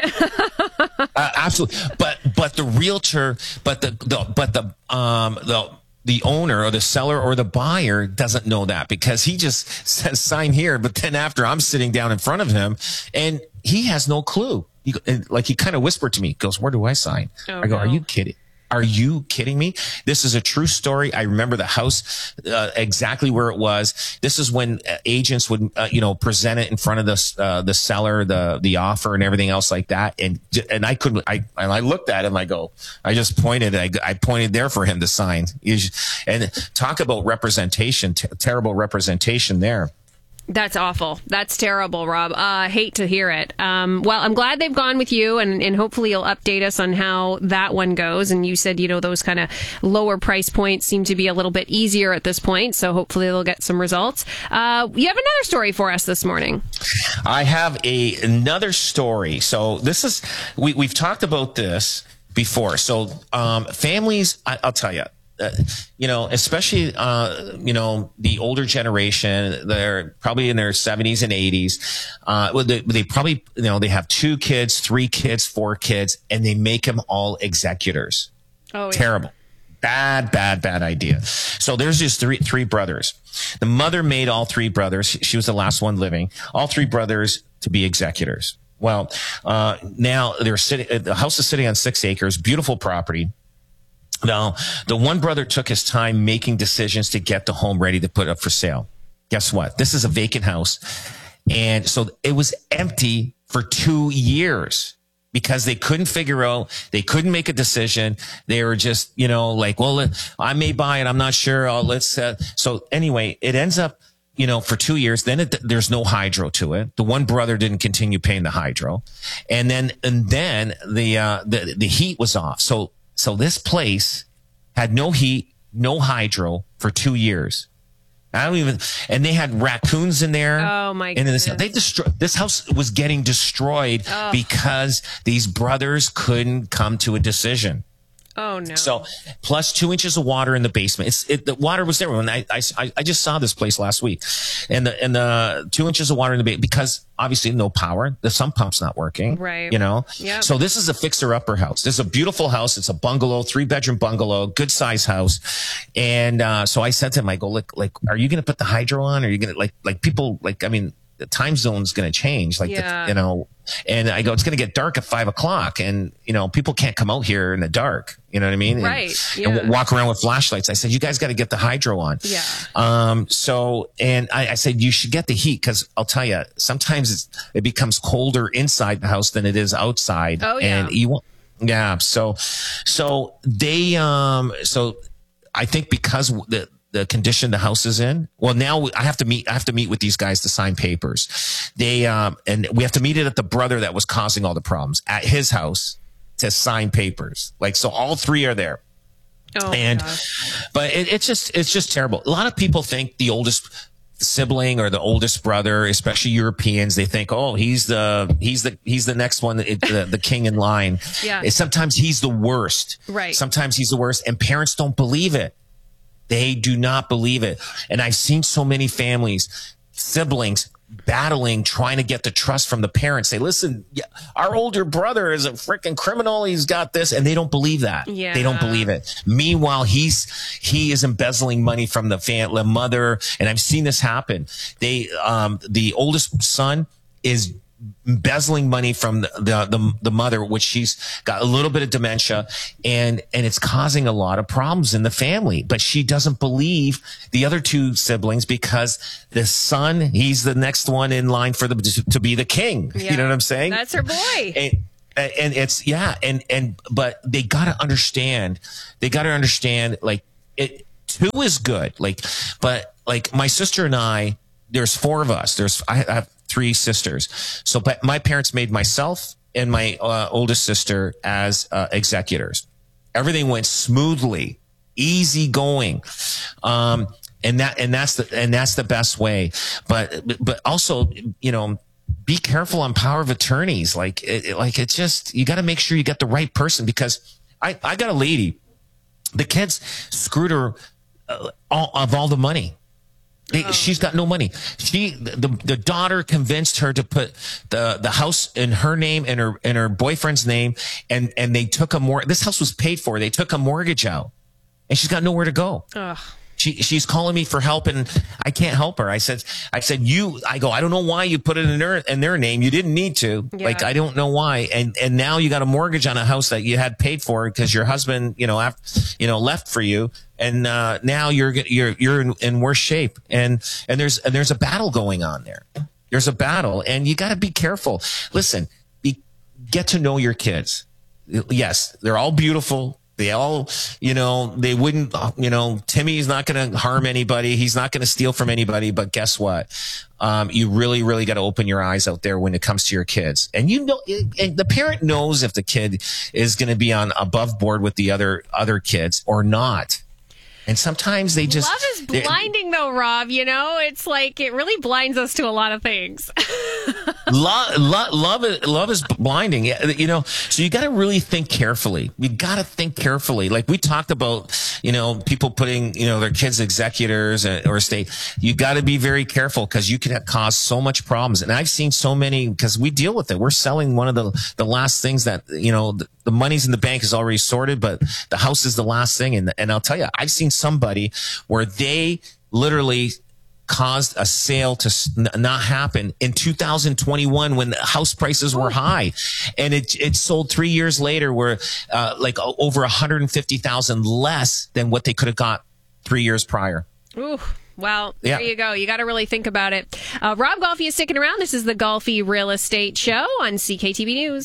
uh, absolutely. But, but the realtor, but the, the, but the, um, the, the owner or the seller or the buyer doesn't know that, because he just says sign here. But then after I'm sitting down in front of him and he has no clue. He, like he kind of whispered to me, goes, where do I sign? Oh, I go, no. are you kidding? Are you kidding me? This is a true story. I remember the house, uh, exactly where it was. This is when uh, agents would, uh, you know, present it in front of the, uh, the seller, the, the offer and everything else like that. And, and I couldn't, I, and I looked at him, I go, I just pointed, I, I pointed there for him to sign. And talk about representation, t- terrible representation there. That's awful. That's terrible, Rob. I uh, hate to hear it. Um, well, I'm glad they've gone with you, and, and hopefully you'll update us on how that one goes. And you said, you know, those kind of lower price points seem to be a little bit easier at this point, so hopefully they'll get some results. Uh, you have another story for us this morning. I have a another story. So this is, we, we've talked about this before. So um, families, I, I'll tell you, Uh, you know, especially, uh, you know, the older generation, they're probably in their seventies and eighties. Uh, well, they, they probably, you know, they have two kids, three kids, four kids, and they make them all executors. Oh, yeah. Terrible. Bad, bad, bad idea. So there's just three, three brothers. The mother made all three brothers. She was the last one living. All three brothers to be executors. Well, uh, now they're sitting, the house is sitting on six acres, beautiful property. Now, the one brother took his time making decisions to get the home ready to put up for sale. Guess what? This is a vacant house. And so it was empty for two years because they couldn't figure out, they couldn't make a decision. They were just, you know, like, well, I may buy it. I'm not sure. Oh, let's, uh, so anyway, it ends up, you know, for two years, then it, there's no hydro to it. The one brother didn't continue paying the hydro. And then, and then the, uh, the, the heat was off. So, So this place had no heat, no hydro for two years. I don't even, and they had raccoons in there. Oh my and goodness. This, they destroyed, this house was getting destroyed oh. because these brothers couldn't come to a decision. Oh no. So plus two inches of water in the basement. It's it, the water was there when I, I I just saw this place last week, and the and the two inches of water in the basement because obviously no power. The sump pump's not working. Right. You know. Yeah. So this is a fixer upper house. This is a beautiful house. It's a bungalow, three bedroom bungalow, good size house. And uh, so I said to him, I go, look, like, are you going to put the hydro on? Or are you going to like like people like I mean. The time zone's going to change, like, yeah. the, you know, and I go, it's going to get dark at five o'clock and, you know, people can't come out here in the dark. You know what I mean? Right. And, Yeah. and w- walk around with flashlights. I said, you guys got to get the hydro on. Yeah. Um, so, and I, I said, you should get the heat because I'll tell you, sometimes it's, it becomes colder inside the house than it is outside. Oh, yeah. And you want, yeah. So, so they, um, so I think because the, the condition the house is in. Well, now I have to meet, I have to meet with these guys to sign papers. They, um, and we have to meet it at the brother that was causing all the problems at his house to sign papers. Like, so all three are there. Oh, and, gosh. but it, it's just, it's just terrible. A lot of people think the oldest sibling or the oldest brother, especially Europeans, they think, oh, he's the, he's the, he's the next one, the, the king in line. Yeah. Sometimes he's the worst. Right. Sometimes he's the worst and parents don't believe it. They do not believe it. And I've seen so many families, siblings, battling, trying to get the trust from the parents. Say, listen, our older brother is a freaking criminal. He's got this. And they don't believe that. Yeah. They don't believe it. Meanwhile, he's, he is embezzling money from the fam- the mother. And I've seen this happen. They, um, the oldest son is embezzling money from the, the, the, the mother, which she's got a little bit of dementia, and, and it's causing a lot of problems in the family. But she doesn't believe the other two siblings because the son, he's the next one in line for the, to be the king. Yeah. You know what I'm saying? That's her boy. And, and it's, yeah. And, and, but they got to understand, they got to understand, like, it, two is good. Like, but like my sister and I, there's four of us. There's, I have three sisters. So, but my parents made myself and my uh, oldest sister as uh, executors. Everything went smoothly, easy going. Um, and that, and that's the, and that's the best way. But, but also, you know, be careful on power of attorneys. Like, it, like it's just, you got to make sure you get the right person, because I, I got a lady, the kids screwed her uh, all, of all the money. They, oh. She's got no money. She, the, the daughter convinced her to put the, the house in her name and her, and her boyfriend's name. And, and they took a more, this house was paid for. They took a mortgage out and she's got nowhere to go. Ugh. She, she's calling me for help and I can't help her. I said, I said, you, I go, I don't know why you put it in their, in their name. You didn't need to. Yeah. Like, I don't know why. And, and now you got a mortgage on a house that you had paid for because your husband, you know, after, you know, left for you. And, uh, now you're, you're, you're in, in worse shape. And, and there's, and there's a battle going on there. There's a battle and you got to be careful. Listen, be, get to know your kids. Yes, they're all beautiful. They all, you know, they wouldn't, you know, Timmy's not going to harm anybody. He's not going to steal from anybody. But guess what? Um, you really, really got to open your eyes out there when it comes to your kids. And you know, and the parent knows if the kid is going to be on above board with the other, other kids or not. And sometimes they just... Love is blinding, though, Rob. You know, it's like it really blinds us to a lot of things. love, love, love, is, love is blinding. You know, so you got to really think carefully. You got to think carefully. Like we talked about, you know, people putting, you know, their kids executors or estate. You got to be very careful because you could cause so much problems. And I've seen so many, because we deal with it. We're selling one of the, the last things that, you know, the, the money's in the bank is already sorted, but the house is the last thing. And, and I'll tell you, I've seen somebody where they literally caused a sale to not happen in two thousand twenty-one when the house prices were high, and it it sold three years later where uh, like over one hundred fifty thousand less than what they could have got three years prior. Ooh. Well, yeah. There you go. You got to really think about it. Uh, Rob Golfi is sticking around. This is the Golfi Real Estate Show on C K T V News.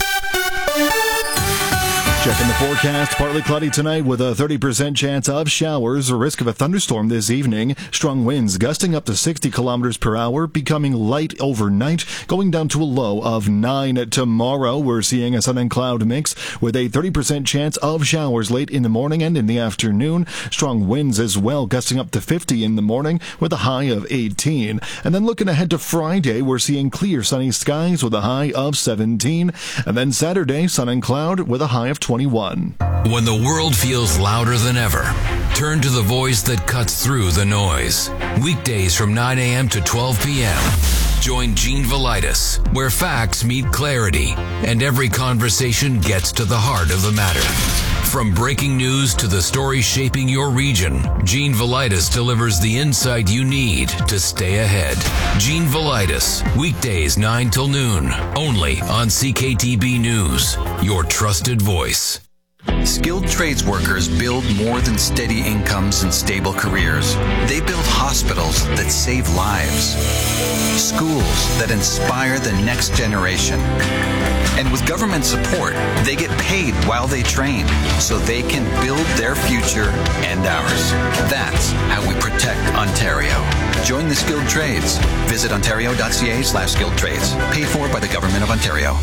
Checking the forecast, partly cloudy tonight with a thirty percent chance of showers, a risk of a thunderstorm this evening. Strong winds gusting up to sixty kilometers per hour, becoming light overnight, going down to a low of nine. Tomorrow, we're seeing a sun and cloud mix with a thirty percent chance of showers late in the morning and in the afternoon. Strong winds as well, gusting up to fifty in the morning with a high of eighteen. And then looking ahead to Friday, we're seeing clear sunny skies with a high of seventeen. And then Saturday, sun and cloud with a high of twenty. When the world feels louder than ever, turn to the voice that cuts through the noise. Weekdays from nine a.m. to twelve p.m. Join Gene Velitis, where facts meet clarity and every conversation gets to the heart of the matter. From breaking news to the story shaping your region, Gene Velitis delivers the insight you need to stay ahead. Gene Velitis, weekdays nine till noon, only on C K T B News, your trusted voice. Skilled trades workers build more than steady incomes and stable careers. They build hospitals that save lives, schools that inspire the next generation. And with government support, they get paid while they train so they can build their future and ours. That's how we protect Ontario. Join the skilled trades. Visit ontario.ca slash skilled trades. Paid for by the Government of Ontario.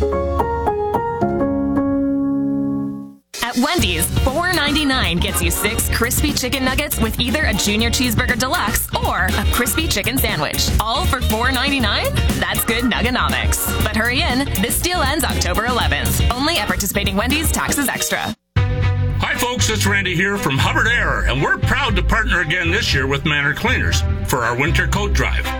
At Wendy's, four ninety-nine gets you six crispy chicken nuggets with either a junior cheeseburger deluxe or a crispy chicken sandwich. All for four ninety-nine? That's good nuggonomics. But hurry in, this deal ends October eleventh. Only at participating Wendy's, taxes extra. Hi folks, it's Randy here from Hubbard Air, and we're proud to partner again this year with Manor Cleaners for our winter coat drive.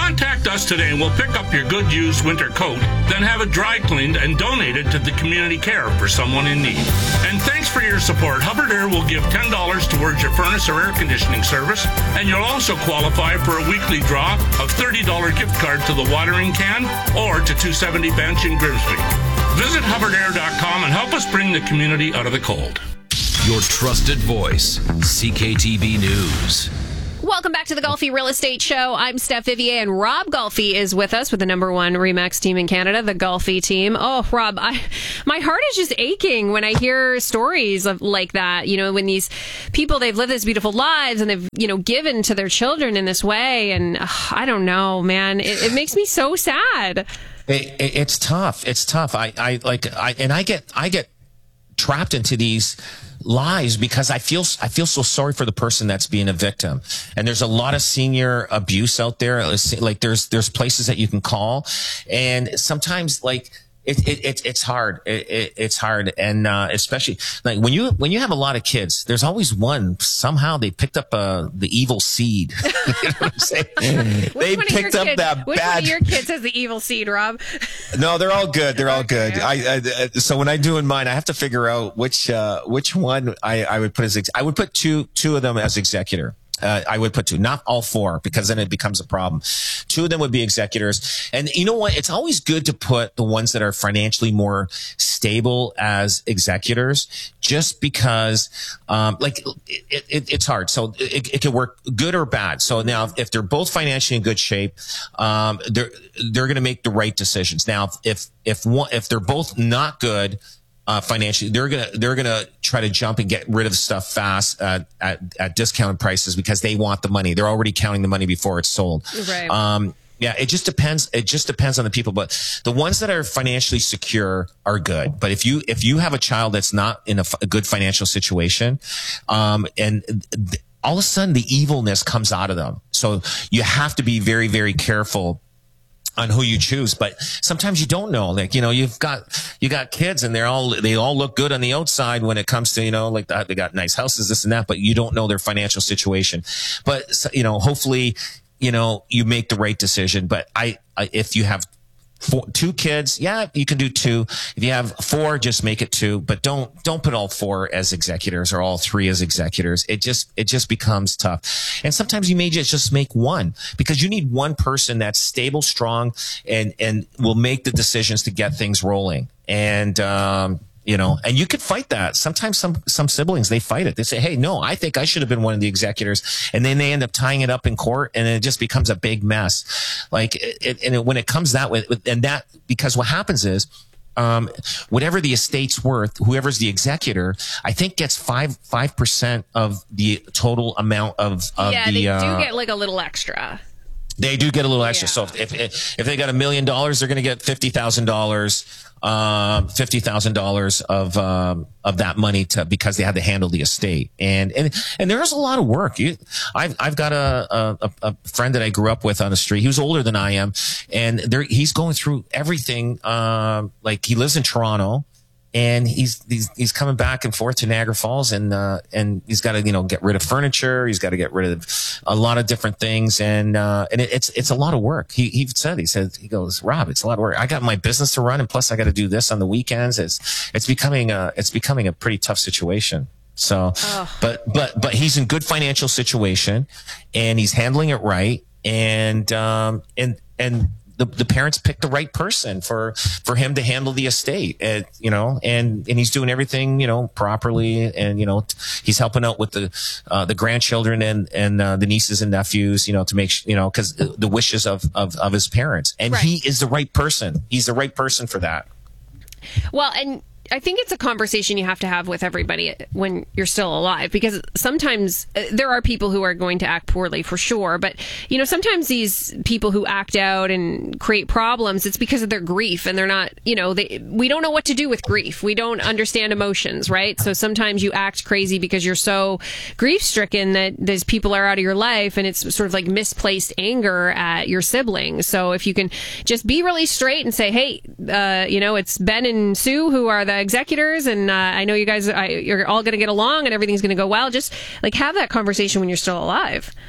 Contact us today and we'll pick up your good used winter coat, then have it dry cleaned and donated to the community care for someone in need. And thanks for your support. Hubbard Air will give ten dollars towards your furnace or air conditioning service, and you'll also qualify for a weekly draw of thirty dollars gift card to the watering can or to two seventy Bench in Grimsby. Visit Hubbard Air dot com and help us bring the community out of the cold. Your trusted voice, C K T V News. Welcome back to the Golfi Real Estate Show. I'm Steph Vivier, and Rob Golfi is with us with the number one RE/MAX team in Canada, the Golfi team. Oh, Rob, I, my heart is just aching when I hear stories of like that. You know, when these people, they've lived these beautiful lives and they've, you know, given to their children in this way. And uh, I don't know, man, it, it makes me so sad. It, it, it's tough. It's tough. I, I like, I, and I get, I get trapped into these lies because I feel I feel so sorry for the person that's being a victim. And there's a lot of senior abuse out there. Like there's there's places that you can call, and sometimes like it, it, it it's hard. It, it, it's hard, and uh, especially like when you when you have a lot of kids, there's always one somehow they picked up uh, the evil seed. You know what I'm saying? They picked up kids, that which bad. Which one of your kids has the evil seed, Rob? No, they're all good. They're all okay, good. Okay. I, I so when I do in mine, I have to figure out which uh, which one I, I would put as ex- I would put two two of them as executor. Uh, I would put two, not all four, because then it becomes a problem. Two of them would be executors. And you know what? It's always good to put the ones that are financially more stable as executors, just because, um, like, it, it, it's hard. So it, it can work good or bad. So now, if they're both financially in good shape, um, they're, they're going to make the right decisions. Now, if, if one, if they're both not good, Uh, financially, they're gonna they're gonna try to jump and get rid of stuff fast uh, at at discounted prices because they want the money. They're already counting the money before it's sold. Right. Um, yeah, it just depends. It just depends on the people. But the ones that are financially secure are good. But if you if you have a child that's not in a, f- a good financial situation, um, and th- all of a sudden the evilness comes out of them, so you have to be very very careful on who you choose. But sometimes you don't know, like, you know, you've got, you got kids and they're all, they all look good on the outside when it comes to, you know, like that, they got nice houses, this and that, but you don't know their financial situation. But, you know, hopefully, you know, you make the right decision. But I, I if you have four, two kids, yeah, you can do two. If you have four, just make it two, but don't, don't put all four as executors or all three as executors. It just, it just becomes tough. And sometimes you may just, just make one, because you need one person that's stable, strong, and, and will make the decisions to get things rolling. And, um, you know, and you could fight that. Sometimes some, some siblings, they fight it. They say, hey, no, I think I should have been one of the executors. And then they end up tying it up in court, and it just becomes a big mess. Like, it, and it, when it comes that way, and that, because what happens is, um, whatever the estate's worth, whoever's the executor, I think gets five, five percent of the total amount of, of yeah, the, they uh, do get like a little extra. They do get a little extra. Yeah. So if, if, if they got a million dollars, they're going to get fifty thousand dollars. Um, fifty thousand dollars of, um, of that money to, because they had to handle the estate. And, and, and there's a lot of work. You, I've, I've got a, a, a friend that I grew up with on the street. He was older than I am. And there, he's going through everything. Um, like he lives in Toronto. And he's, he's, he's coming back and forth to Niagara Falls, and, uh, and he's got to, you know, get rid of furniture. He's got to get rid of a lot of different things. And, uh, and it, it's, it's a lot of work. He, he said, he said, he goes, Rob, it's a lot of work. I got my business to run, and plus I got to do this on the weekends. It's, it's becoming a, it's becoming a pretty tough situation. So, oh. but, but, but he's in good financial situation, and he's handling it right. And, um, and, and, The, the parents picked the right person for, for him to handle the estate, and, you know, and, and he's doing everything, you know, properly. And, you know, he's helping out with the, uh, the grandchildren and, and, uh, the nieces and nephews, you know, to make, sh- you know, cause the wishes of, of, of his parents. And right. He is the right person. He's the right person for that. Well, and I think it's a conversation you have to have with everybody when you're still alive, because sometimes uh, there are people who are going to act poorly, for sure. But, you know, sometimes these people who act out and create problems, it's because of their grief, and they're not, you know, they, we don't know what to do with grief. We don't understand emotions, right? So sometimes you act crazy because you're so grief stricken that these people are out of your life, and it's sort of like misplaced anger at your siblings. So if you can just be really straight and say, hey, uh, you know, it's Ben and Sue who are the executors, and uh, I know you guys I, you're all going to get along and everything's going to go well. Just like have that conversation when you're still alive.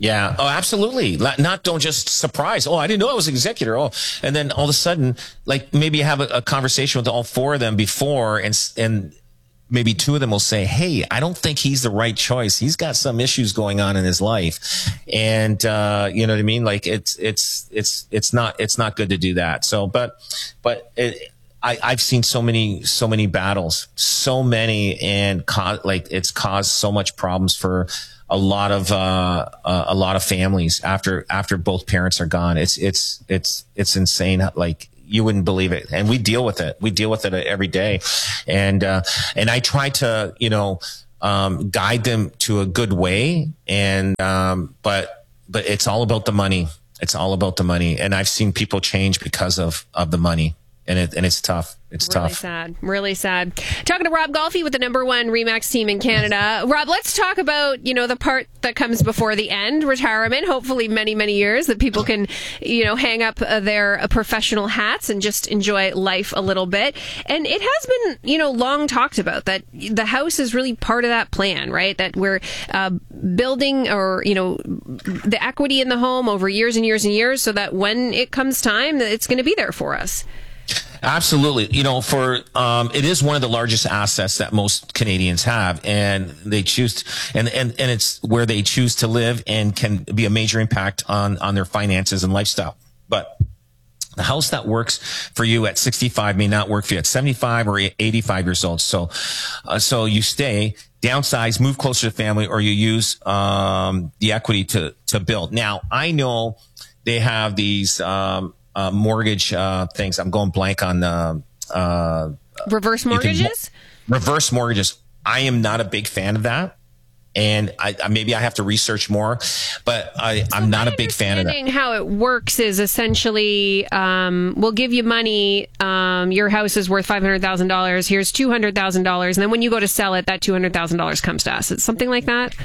Yeah. Oh, absolutely. Not don't just surprise. Oh, I didn't know I was an executor. Oh, and then all of a sudden, like maybe you have a, a conversation with all four of them before, and and maybe two of them will say, "Hey, I don't think he's the right choice. He's got some issues going on in his life," and uh, you know what I mean. Like it's it's it's it's not it's not good to do that. So, but but. It, I, I've seen so many, so many battles, so many, and co- like it's caused so much problems for a lot of uh, uh, a lot of families after after both parents are gone. It's it's it's it's insane. Like you wouldn't believe it, and we deal with it. We deal with it every day, and uh, and I try to you know um, guide them to a good way, and um, but but it's all about the money. It's all about the money, and I've seen people change because of of the money. And it and it's tough. It's really tough. Sad. Really sad. Talking to Rob Golfi with the number one RE/MAX team in Canada. Rob, let's talk about, you know, the part that comes before the end, retirement, hopefully many, many years that people can, you know, hang up uh, their uh, professional hats and just enjoy life a little bit. And it has been, you know, long talked about that the house is really part of that plan, right? That we're uh, building or, you know, the equity in the home over years and years and years so that when it comes time, it's going to be there for us. Absolutely. You know, for, um, it is one of the largest assets that most Canadians have, and they choose, to, and, and, and it's where they choose to live and can be a major impact on, on their finances and lifestyle. But the house that works for you at sixty-five may not work for you at seventy-five or eighty-five years old. So, uh, so you stay, downsize, move closer to family, or you use, um, the equity to, to build. Now, I know they have these, um, Uh, mortgage uh, things. I'm going blank on the uh, reverse mortgages. Can, reverse mortgages. I am not a big fan of that, and I, I maybe I have to research more. But I, so I'm not a big fan of that. How it works is essentially, um, we'll give you money. Um, your house is worth five hundred thousand dollars. Here's two hundred thousand dollars, and then when you go to sell it, that two hundred thousand dollars comes to us. It's something like that.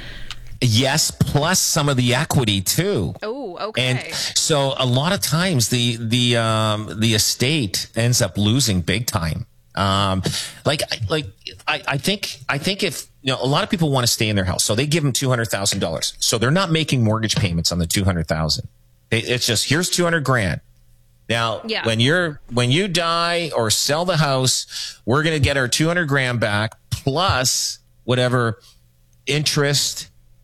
Yes, plus some of the equity too. Oh, okay. And so a lot of times the the um, the estate ends up losing big time. Um, like like I, I think I think if you know a lot of people want to stay in their house, so they give them two hundred thousand dollars. So they're not making mortgage payments on the two hundred thousand. It's just here's two hundred grand. Now, yeah. when you're when you die or sell the house, we're going to get our two hundred grand back plus whatever interest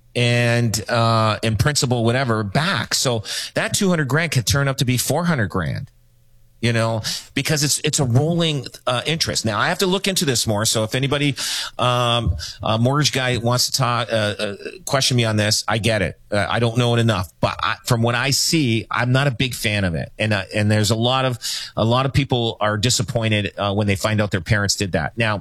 and uh in principal whatever back. So that two hundred grand could turn up to be four hundred grand, you know, because it's it's a rolling uh interest. Now I have to look into this more, so if anybody um a mortgage guy wants to talk uh, uh question me on this, I get it. uh, I don't know it enough, but I, from what I see, I'm not a big fan of it, and uh, and there's a lot of a lot of people are disappointed uh, when they find out their parents did that. Now,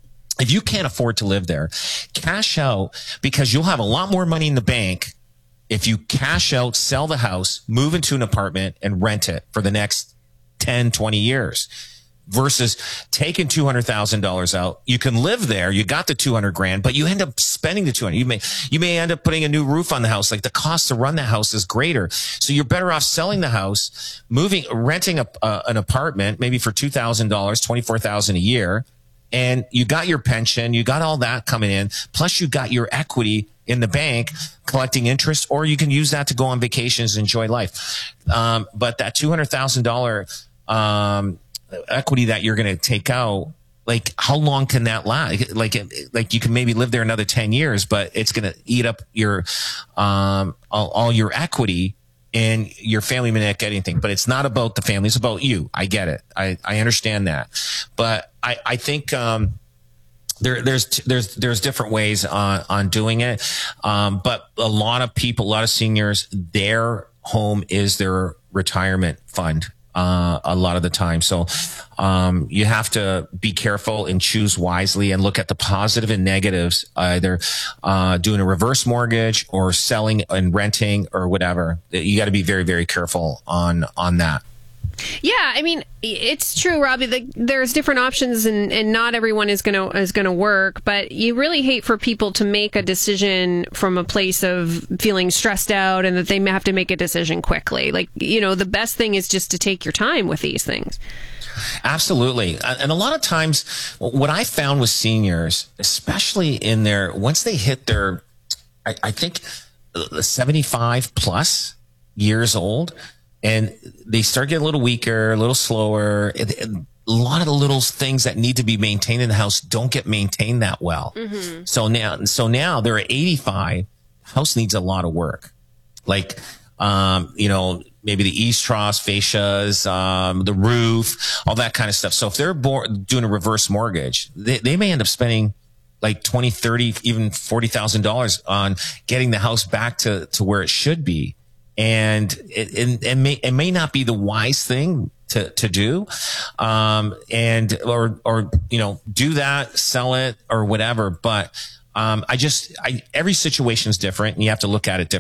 if you can't afford to live there, cash out, because you'll have a lot more money in the bank if you cash out, sell the house, move into an apartment, and rent it for the next ten, twenty years versus taking two hundred thousand dollars out. You can live there. You got the two hundred grand, but you end up spending the two hundred. You may, you may end up putting a new roof on the house. Like the cost to run the house is greater. So you're better off selling the house, moving, renting a, uh, an apartment, maybe for two thousand dollars, twenty-four thousand dollars a year. And you got your pension, you got all that coming in, plus you got your equity in the bank collecting interest, or you can use that to go on vacations and enjoy life. Um, but that two hundred thousand dollars um, equity that you're going to take out, like how long can that last? Like, like you can maybe live there another ten years, but it's going to eat up your um, all, all your equity. And your family may not get anything, but it's not about the family. It's about you. I get it. I, I understand that. But I, I think, um, there, there's, there's, there's different ways on, on doing it. Um, but a lot of people, a lot of seniors, their home is their retirement fund. Uh, a lot of the time. So, um, you have to be careful and choose wisely and look at the positive and negatives, either, uh, doing a reverse mortgage or selling and renting or whatever. You got to be very, very careful on, on that. Yeah, I mean, it's true, Robbie. Like, there's different options, and, and not everyone is gonna is gonna work. But you really hate for people to make a decision from a place of feeling stressed out, and that they may have to make a decision quickly. Like, you know, the best thing is just to take your time with these things. Absolutely. And a lot of times, what I found with seniors, especially in their once they hit their, I, I think. seventy-five plus years old, and they start getting a little weaker, a little slower. It, it, a lot of the little things that need to be maintained in the house don't get maintained that well. Mm-hmm. So now, so now they're at eighty-five. House needs a lot of work. Like, um, you know, maybe the eaves troughs, fascias, um, the roof, all that kind of stuff. So if they're bo- doing a reverse mortgage, they, they may end up spending like twenty, thirty, even forty thousand dollars on getting the house back to, to where it should be. And it, it, it may, it may not be the wise thing to, to do. Um, and, or, or, you know, do that, sell it or whatever. But, um, I just, I, every situation is different and you have to look at it differently.